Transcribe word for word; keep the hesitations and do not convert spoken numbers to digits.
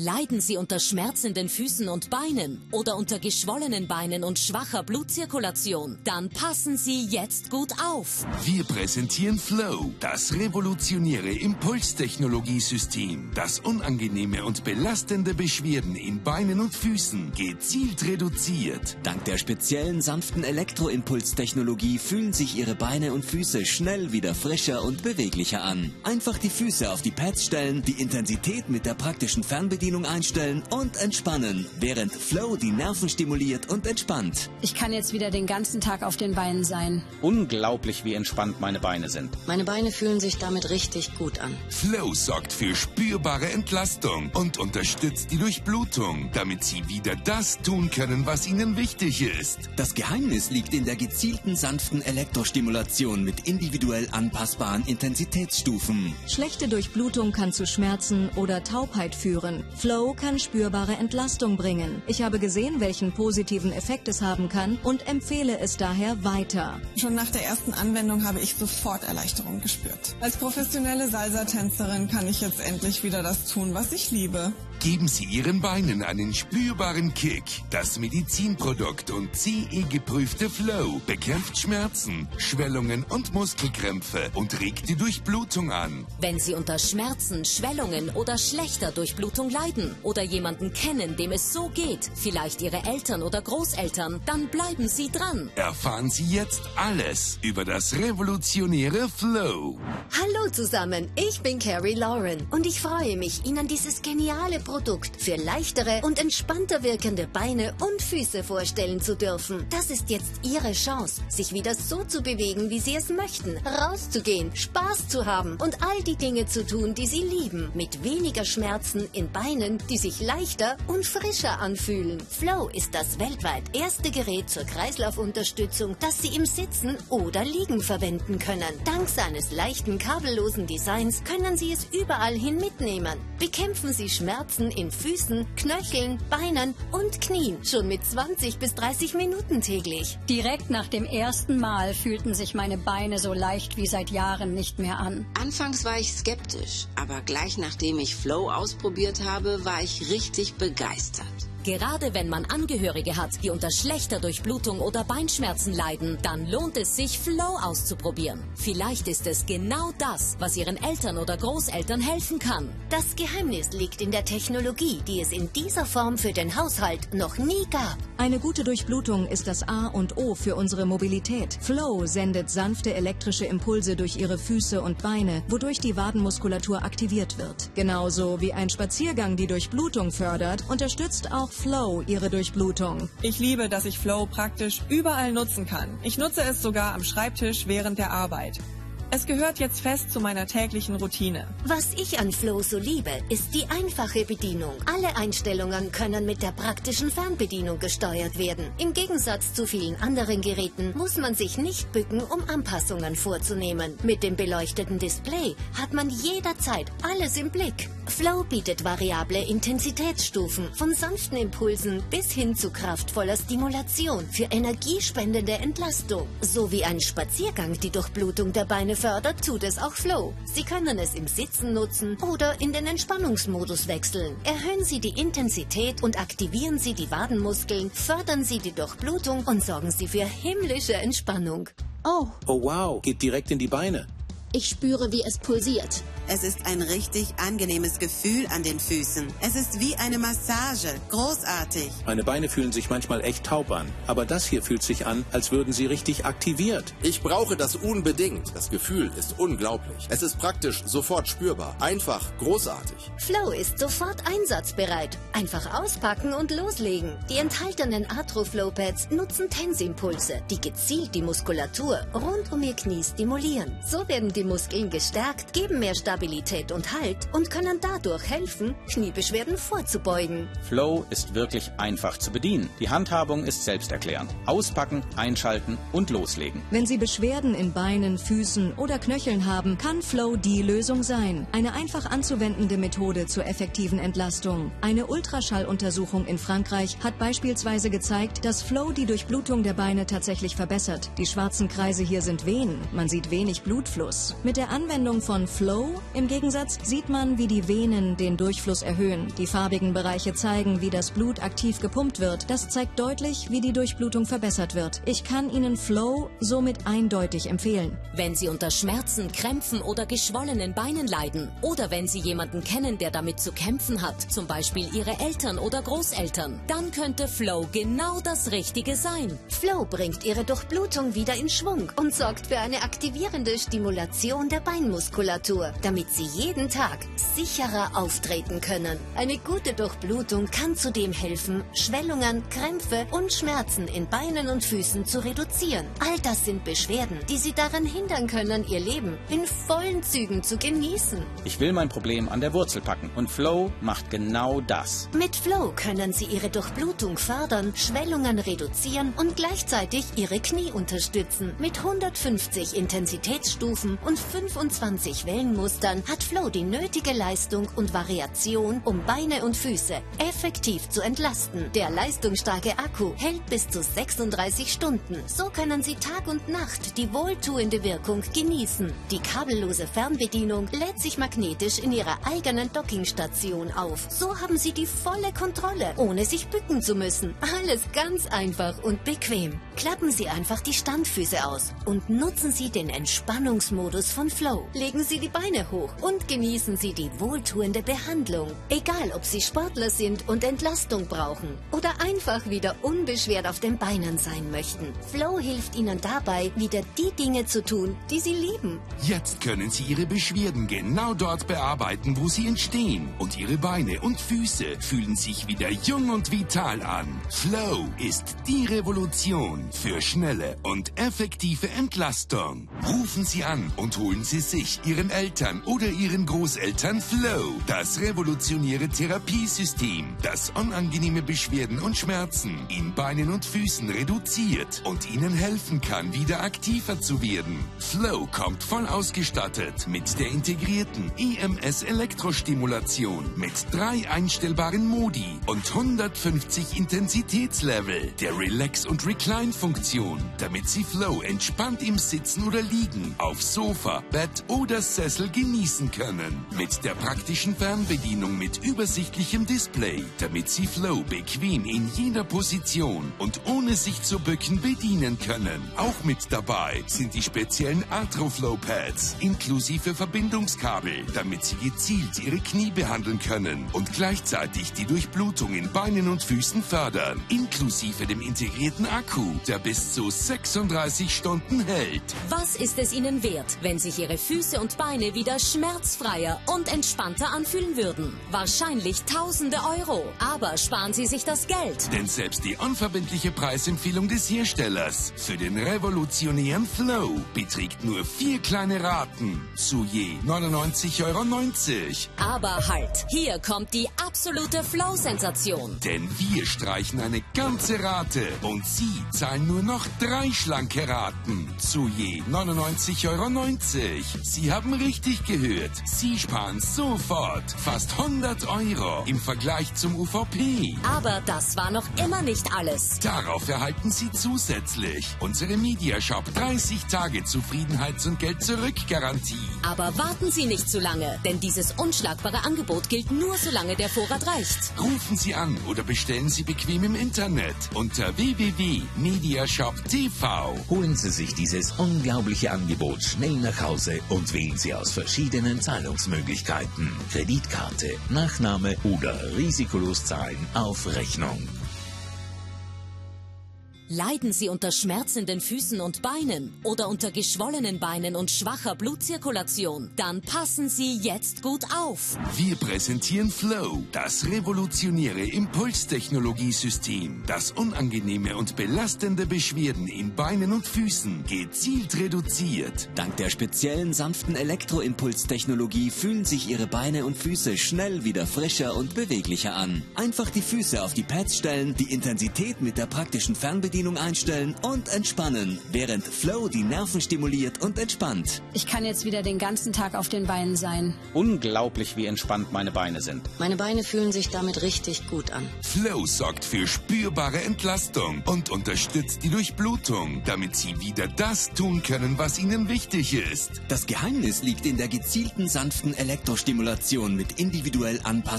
Leiden Sie unter Schmerzen in den Füßen und Beinen oder unter geschwollenen Beinen und schwacher Blutzirkulation? Dann passen Sie jetzt gut auf. Wir präsentieren Flow, das revolutionäre Impulstechnologiesystem, das unangenehme und belastende Beschwerden in Beinen und Füßen gezielt reduziert. Dank der speziellen sanften Elektroimpulstechnologie fühlen sich Ihre Beine und Füße schnell wieder frischer und beweglicher an. Einfach die Füße auf die Pads stellen, die Intensität mit der praktischen Fernbedienung einstellen und entspannen, während Flow die Nerven stimuliert und entspannt. Ich kann jetzt wieder den ganzen Tag auf den Beinen sein. Unglaublich, wie entspannt meine Beine sind. Meine Beine fühlen sich damit richtig gut an. Flow sorgt für spürbare Entlastung und unterstützt die Durchblutung, damit Sie wieder das tun können, was Ihnen wichtig ist. Das Geheimnis liegt in der gezielten sanften Elektrostimulation mit individuell anpassbaren Intensitätsstufen. Schlechte Durchblutung kann zu Schmerzen oder Taubheit führen. Flow kann spürbare Entlastung bringen. Ich habe gesehen, welchen positiven Effekt es haben kann und empfehle es daher weiter. Schon nach der ersten Anwendung habe ich sofort Erleichterung gespürt. Als professionelle Salsa-Tänzerin kann ich jetzt endlich wieder das tun, was ich liebe. Geben Sie Ihren Beinen einen spürbaren Kick. Das Medizinprodukt und C E-geprüfte Flow bekämpft Schmerzen, Schwellungen und Muskelkrämpfe und regt die Durchblutung an. Wenn Sie unter Schmerzen, Schwellungen oder schlechter Durchblutung leiden oder jemanden kennen, dem es so geht, vielleicht Ihre Eltern oder Großeltern, dann bleiben Sie dran. Erfahren Sie jetzt alles über das revolutionäre Flow. Hallo zusammen, ich bin Carrie Lauren und ich freue mich, Ihnen dieses geniale Produkt für leichtere und entspannter wirkende Beine und Füße vorstellen zu dürfen. Das ist jetzt Ihre Chance, sich wieder so zu bewegen, wie Sie es möchten, rauszugehen, Spaß zu haben und all die Dinge zu tun, die Sie lieben, mit weniger Schmerzen in Beinen, die sich leichter und frischer anfühlen. Flow ist das weltweit erste Gerät zur Kreislaufunterstützung, das Sie im Sitzen oder Liegen verwenden können. Dank seines leichten, kabellosen Designs können Sie es überall hin mitnehmen. Bekämpfen Sie Schmerzen in Füßen, Knöcheln, Beinen und Knien schon mit zwanzig bis dreißig Minuten täglich. Direkt nach dem ersten Mal fühlten sich meine Beine so leicht wie seit Jahren nicht mehr an. Anfangs war ich skeptisch, aber gleich nachdem ich Flow ausprobiert habe, war ich richtig begeistert. Gerade wenn man Angehörige hat, die unter schlechter Durchblutung oder Beinschmerzen leiden, dann lohnt es sich, Flow auszuprobieren. Vielleicht ist es genau das, was Ihren Eltern oder Großeltern helfen kann. Das Geheimnis liegt in der Technologie, die es in dieser Form für den Haushalt noch nie gab. Eine gute Durchblutung ist das A und O für unsere Mobilität. Flow sendet sanfte elektrische Impulse durch Ihre Füße und Beine, wodurch die Wadenmuskulatur aktiviert wird. Genauso wie ein Spaziergang die Durchblutung fördert, unterstützt auch Flow Ihre Durchblutung. Ich liebe, dass ich Flow praktisch überall nutzen kann. Ich nutze es sogar am Schreibtisch während der Arbeit. Es gehört jetzt fest zu meiner täglichen Routine. Was ich an Flow so liebe, ist die einfache Bedienung. Alle Einstellungen können mit der praktischen Fernbedienung gesteuert werden. Im Gegensatz zu vielen anderen Geräten muss man sich nicht bücken, um Anpassungen vorzunehmen. Mit dem beleuchteten Display hat man jederzeit alles im Blick. Flow bietet variable Intensitätsstufen, von sanften Impulsen bis hin zu kraftvoller Stimulation für energiespendende Entlastung. So wie ein Spaziergang die Durchblutung der Beine fördert, tut es auch Flow. Sie können es im Sitzen nutzen oder in den Entspannungsmodus wechseln. Erhöhen Sie die Intensität und aktivieren Sie die Wadenmuskeln, fördern Sie die Durchblutung und sorgen Sie für himmlische Entspannung. Oh. Oh wow, geht direkt in die Beine. Ich spüre, wie es pulsiert. Es ist ein richtig angenehmes Gefühl an den Füßen. Es ist wie eine Massage. Großartig. Meine Beine fühlen sich manchmal echt taub an. Aber das hier fühlt sich an, als würden sie richtig aktiviert. Ich brauche das unbedingt. Das Gefühl ist unglaublich. Es ist praktisch sofort spürbar. Einfach großartig. Flow ist sofort einsatzbereit. Einfach auspacken und loslegen. Die enthaltenen Atroflow-Pads nutzen Tensimpulse, die gezielt die Muskulatur rund um Ihr Knie stimulieren. So werden die Muskeln gestärkt, geben mehr Stabilität und Halt und können dadurch helfen, Kniebeschwerden vorzubeugen. Flow ist wirklich einfach zu bedienen. Die Handhabung ist selbsterklärend. Auspacken, einschalten und loslegen. Wenn Sie Beschwerden in Beinen, Füßen oder Knöcheln haben, kann Flow die Lösung sein. Eine einfach anzuwendende Methode zur effektiven Entlastung. Eine Ultraschalluntersuchung in Frankreich hat beispielsweise gezeigt, dass Flow die Durchblutung der Beine tatsächlich verbessert. Die schwarzen Kreise hier sind Venen. Man sieht wenig Blutfluss. Mit der Anwendung von Flow Im Gegensatz sieht man, wie die Venen den Durchfluss erhöhen. Die farbigen Bereiche zeigen, wie das Blut aktiv gepumpt wird. Das zeigt deutlich, wie die Durchblutung verbessert wird. Ich kann Ihnen Flow somit eindeutig empfehlen. Wenn Sie unter Schmerzen, Krämpfen oder geschwollenen Beinen leiden oder wenn Sie jemanden kennen, der damit zu kämpfen hat, zum Beispiel Ihre Eltern oder Großeltern, dann könnte Flow genau das Richtige sein. Flow bringt Ihre Durchblutung wieder in Schwung und sorgt für eine aktivierende Stimulation der Beinmuskulatur, damit Sie jeden Tag sicherer auftreten können. Eine gute Durchblutung kann zudem helfen, Schwellungen, Krämpfe und Schmerzen in Beinen und Füßen zu reduzieren. All das sind Beschwerden, die Sie daran hindern können, Ihr Leben in vollen Zügen zu genießen. Ich will mein Problem an der Wurzel packen und Flow macht genau das. Mit Flow können Sie Ihre Durchblutung fördern, Schwellungen reduzieren und gleichzeitig Ihre Knie unterstützen. Mit hundertfünfzig Intensitätsstufen und fünfundzwanzig Wellenmustern hat Flow die nötige Leistung und Variation, um Beine und Füße effektiv zu entlasten. Der leistungsstarke Akku hält bis zu sechsunddreißig Stunden. So können Sie Tag und Nacht die wohltuende Wirkung genießen. Die kabellose Fernbedienung lädt sich magnetisch in Ihrer eigenen Dockingstation auf. So haben Sie die volle Kontrolle, ohne sich bücken zu müssen. Alles ganz einfach und bequem. Klappen Sie einfach die Standfüße aus und nutzen Sie den Entspannungsmodus von Flow. Legen Sie die Beine hoch und genießen Sie die wohltuende Behandlung. Egal, ob Sie Sportler sind und Entlastung brauchen oder einfach wieder unbeschwert auf den Beinen sein möchten. Flow hilft Ihnen dabei, wieder die Dinge zu tun, die Sie lieben. Jetzt können Sie Ihre Beschwerden genau dort bearbeiten, wo sie entstehen. Und Ihre Beine und Füße fühlen sich wieder jung und vital an. Flow ist die Revolution für schnelle und effektive Entlastung. Rufen Sie an und holen Sie sich, Ihren Eltern oder Ihren Großeltern Flow, das revolutionäre Therapiesystem, das unangenehme Beschwerden und Schmerzen in Beinen und Füßen reduziert und Ihnen helfen kann, wieder aktiver zu werden. Flow kommt voll ausgestattet mit der integrierten E M S-Elektrostimulation mit drei einstellbaren Modi und hundertfünfzig Intensitätslevel, der Relax- und Recline-Funktion, damit Sie Flow entspannt im Sitzen oder Liegen, auf Sofa, Bett oder Sessel genießen können. Mit der praktischen Fernbedienung mit übersichtlichem Display, damit Sie Flow bequem in jeder Position und ohne sich zu bücken bedienen können. Auch mit dabei sind die speziellen Artroflow-Pads inklusive Verbindungskabel, damit Sie gezielt Ihre Knie behandeln können und gleichzeitig die Durchblutung in Beinen und Füßen fördern, inklusive dem integrierten Akku, der bis zu sechsunddreißig Stunden hält. Was ist es Ihnen wert, wenn sich Ihre Füße und Beine wieder schmerzfreier und entspannter anfühlen würden? Wahrscheinlich tausende Euro. Aber sparen Sie sich das Geld. Denn selbst die unverbindliche Preisempfehlung des Herstellers für den revolutionären Flow beträgt nur vier kleine Raten zu je neunundneunzig Euro neunzig. Aber halt, hier kommt die absolute Flow-Sensation. Denn wir streichen eine ganze Rate und Sie zahlen nur noch drei schlanke Raten zu je neunundneunzig Euro neunzig. Sie haben richtig gehört. Sie sparen sofort fast hundert Euro im Vergleich zum U V P. Aber das war noch immer nicht alles. Darauf erhalten Sie zusätzlich unsere Mediashop dreißig Tage Zufriedenheits- und Geld-Zurück-Garantie. Aber warten Sie nicht zu lange, denn dieses unschlagbare Angebot gilt nur, solange der Vorrat reicht. Rufen Sie an oder bestellen Sie bequem im Internet unter w w w punkt mediashop punkt t v. Holen Sie sich dieses unglaubliche Angebot schnell nach Hause und wählen Sie aus verschiedenen Zahlungsmöglichkeiten. Kreditkarte, Nachname oder risikolos zahlen auf Rechnung. Leiden Sie unter schmerzenden Füßen und Beinen oder unter geschwollenen Beinen und schwacher Blutzirkulation? Dann passen Sie jetzt gut auf. Wir präsentieren Flow, das revolutionäre Impulstechnologiesystem, das unangenehme und belastende Beschwerden in Beinen und Füßen gezielt reduziert. Dank der speziellen sanften Elektroimpulstechnologie fühlen sich Ihre Beine und Füße schnell wieder frischer und beweglicher an. Einfach die Füße auf die Pads stellen, die Intensität mit der praktischen Fernbedienung Fernbedienung einstellen und entspannen, während Flow die Nerven stimuliert und entspannt. Ich kann jetzt wieder den ganzen Tag auf den Beinen sein. Unglaublich, wie entspannt meine Beine sind. Meine Beine fühlen sich damit richtig gut an. Flow sorgt für spürbare Entlastung und unterstützt die Durchblutung, damit Sie wieder das tun können, was Ihnen wichtig ist. Das Geheimnis liegt in der gezielten sanften Elektrostimulation mit individuell anpassbaren